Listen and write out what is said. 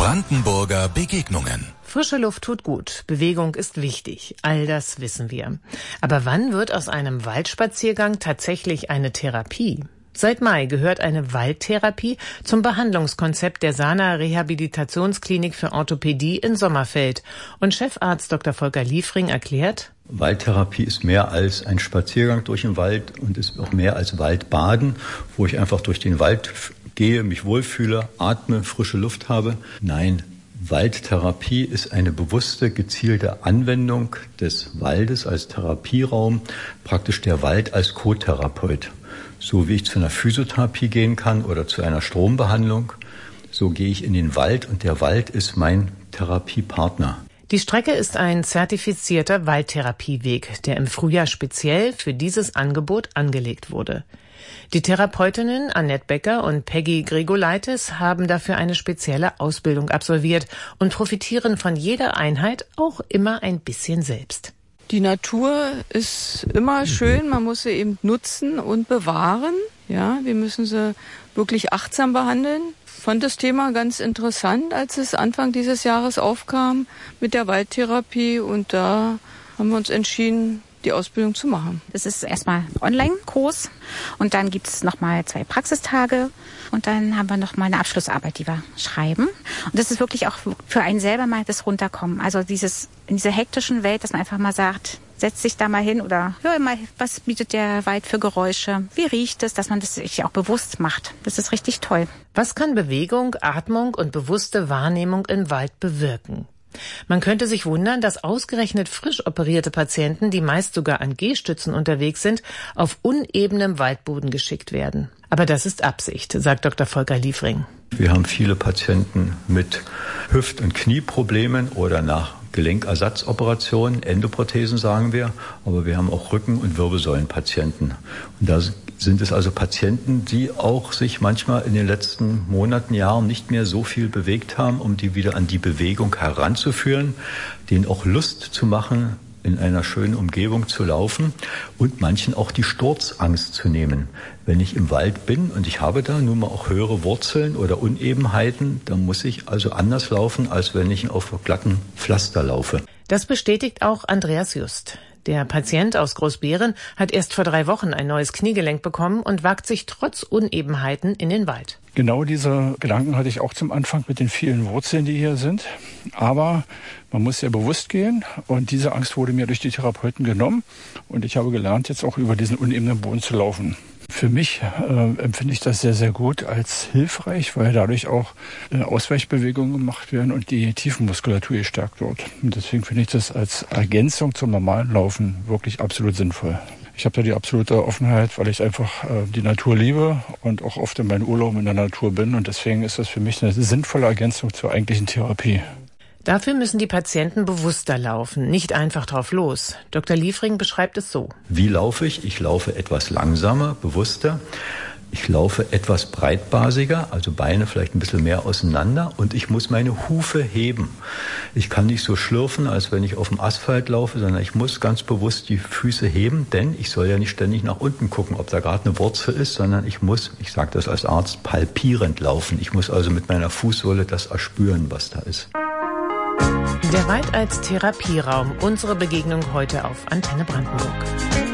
Brandenburger Begegnungen. Frische Luft tut gut, Bewegung ist wichtig, all das wissen wir. Aber wann wird aus einem Waldspaziergang tatsächlich eine Therapie? Seit Mai gehört eine Waldtherapie zum Behandlungskonzept der Sana Rehabilitationsklinik für Orthopädie in Sommerfeld. Und Chefarzt Dr. Volker Liefring erklärt: Waldtherapie ist mehr als ein Spaziergang durch den Wald und ist auch mehr als Waldbaden, wo ich einfach durch den Wald gehe, mich wohlfühle, atme, frische Luft habe. Nein, Waldtherapie ist eine bewusste, gezielte Anwendung des Waldes als Therapieraum, praktisch der Wald als Co-Therapeut. So wie ich zu einer Physiotherapie gehen kann oder zu einer Strombehandlung, so gehe ich in den Wald und der Wald ist mein Therapiepartner. Die Strecke ist ein zertifizierter Waldtherapieweg, der im Frühjahr speziell für dieses Angebot angelegt wurde. Die Therapeutinnen Annette Becker und Peggy Gregolaitis haben dafür eine spezielle Ausbildung absolviert und profitieren von jeder Einheit auch immer ein bisschen selbst. Die Natur ist immer schön, man muss sie eben nutzen und bewahren. Ja, wir müssen sie wirklich achtsam behandeln. Ich fand das Thema ganz interessant, als es Anfang dieses Jahres aufkam mit der Waldtherapie, und da haben wir uns entschieden, die Ausbildung zu machen. Das ist erstmal ein Online-Kurs und dann gibt es nochmal 2 Praxistage und dann haben wir nochmal eine Abschlussarbeit, die wir schreiben. Und das ist wirklich auch für einen selber mal das Runterkommen. Also in dieser hektischen Welt, dass man einfach mal sagt, setz dich da mal hin oder hör mal, was bietet der Wald für Geräusche, wie riecht es, dass man das sich auch bewusst macht. Das ist richtig toll. Was kann Bewegung, Atmung und bewusste Wahrnehmung im Wald bewirken? Man könnte sich wundern, dass ausgerechnet frisch operierte Patienten, die meist sogar an Gehstützen unterwegs sind, auf unebenem Waldboden geschickt werden. Aber das ist Absicht, sagt Dr. Volker Liefring. Wir haben viele Patienten mit Hüft- und Knieproblemen oder nach Gelenkersatzoperationen, Endoprothesen sagen wir, aber wir haben auch Rücken- und Wirbelsäulenpatienten. Und da sind es also Patienten, die auch sich manchmal in den letzten Monaten, Jahren nicht mehr so viel bewegt haben, um die wieder an die Bewegung heranzuführen, denen auch Lust zu machen, in einer schönen Umgebung zu laufen und manchen auch die Sturzangst zu nehmen. Wenn ich im Wald bin und ich habe da nun mal auch höhere Wurzeln oder Unebenheiten, dann muss ich also anders laufen, als wenn ich auf glatten Pflaster laufe. Das bestätigt auch Andreas Just. Der Patient aus Großbeeren hat erst vor 3 Wochen ein neues Kniegelenk bekommen und wagt sich trotz Unebenheiten in den Wald. Genau diese Gedanken hatte ich auch zum Anfang mit den vielen Wurzeln, die hier sind. Aber man muss sehr bewusst gehen und diese Angst wurde mir durch die Therapeuten genommen und ich habe gelernt, jetzt auch über diesen unebenen Boden zu laufen. Für mich empfinde ich das sehr, sehr gut als hilfreich, weil dadurch auch Ausweichbewegungen gemacht werden und die Tiefenmuskulatur gestärkt wird. Und deswegen finde ich das als Ergänzung zum normalen Laufen wirklich absolut sinnvoll. Ich habe da die absolute Offenheit, weil ich einfach die Natur liebe und auch oft in meinen Urlauben in der Natur bin. Und deswegen ist das für mich eine sinnvolle Ergänzung zur eigentlichen Therapie. Dafür müssen die Patienten bewusster laufen, nicht einfach drauf los. Dr. Liefring beschreibt es so. Wie laufe ich? Ich laufe etwas langsamer, bewusster. Ich laufe etwas breitbasiger, also Beine vielleicht ein bisschen mehr auseinander und ich muss meine Hufe heben. Ich kann nicht so schlürfen, als wenn ich auf dem Asphalt laufe, sondern ich muss ganz bewusst die Füße heben, denn ich soll ja nicht ständig nach unten gucken, ob da gerade eine Wurzel ist, sondern ich muss, ich sage das als Arzt, palpierend laufen. Ich muss also mit meiner Fußsohle das erspüren, was da ist. Der Wald als Therapieraum. Unsere Begegnung heute auf Antenne Brandenburg.